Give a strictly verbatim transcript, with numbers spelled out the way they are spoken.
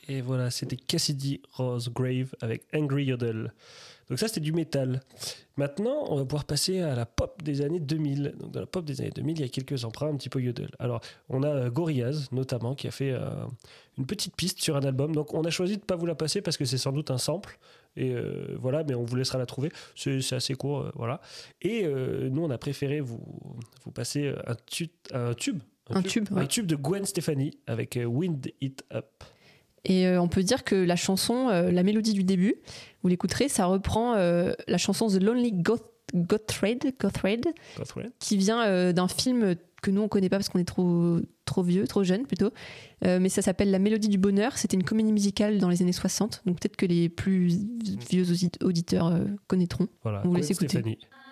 Et voilà, c'était Cassidy Rosegrave avec Angry Yodel. Donc ça, c'était du métal. Maintenant, on va pouvoir passer à la pop des années deux mille. Donc dans la pop des années deux mille, il y a quelques emprunts un petit peu Yodel. Alors, on a euh, Gorillaz, notamment, qui a fait euh, une petite piste sur un album. Donc on a choisi de ne pas vous la passer parce que c'est sans doute un sample. Et euh, voilà, mais on vous laissera la trouver. C'est, c'est assez court, euh, voilà. Et euh, nous, on a préféré vous, vous passer un, tu- un tube. Un, un tube, tube, ouais. Un tube de Gwen Stefani avec euh, Wind It Up. Et euh, on peut dire que la chanson, euh, la mélodie du début, vous l'écouterez, ça reprend euh, la chanson The Lonely Goth- Gothred, Gothred, Gothred, qui vient euh, d'un film que nous on connaît pas parce qu'on est trop, trop vieux, trop jeune plutôt. Euh, mais ça s'appelle La Mélodie du Bonheur. C'était une comédie musicale dans les années soixante. Donc peut-être que les plus vieux auditeurs euh, connaîtront. Voilà, on vous laisse écouter. Stéphanie.